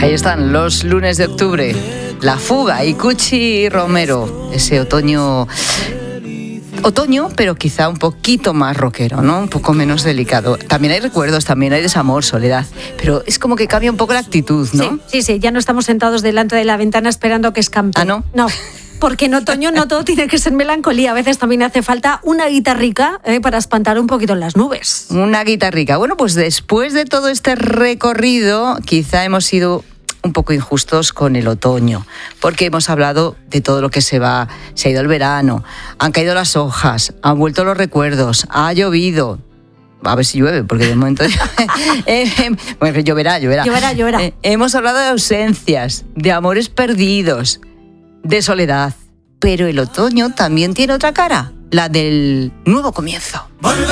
Ahí están los lunes de octubre, La Fuga y Cuchi Romero, ese otoño, pero quizá un poquito más rockero, ¿no? Un poco menos delicado. También hay recuerdos, también hay desamor, soledad, pero es como que cambia un poco la actitud, ¿no? Sí, ya no estamos sentados delante de la ventana esperando que escampe. ¿Ah, no? No. Porque en otoño no todo tiene que ser melancolía, a veces también hace falta una guitarrica para espantar un poquito las nubes. Una guitarrica. Bueno, pues después de todo este recorrido, quizá hemos sido un poco injustos con el otoño, porque hemos hablado de todo lo que se ha ido el verano, han caído las hojas, han vuelto los recuerdos, ha llovido. A ver si llueve, porque de momento bueno, lloverá. Hemos hablado de ausencias, de amores perdidos, de soledad, pero el otoño también tiene otra cara, la del nuevo comienzo.